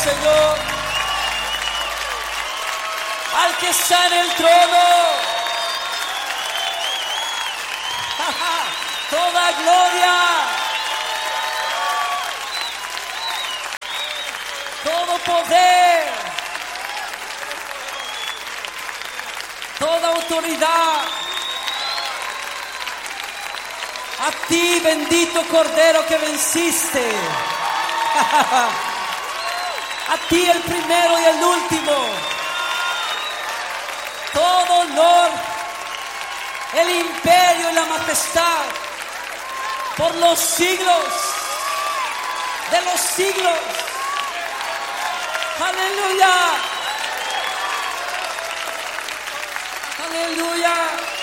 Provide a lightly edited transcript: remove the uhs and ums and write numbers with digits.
Señor, al que está en el trono, toda gloria, todo poder, toda autoridad, a ti, bendito Cordero que venciste. A ti, el primero y el último, todo honor, el imperio y la majestad por los siglos de los siglos. Aleluya, aleluya.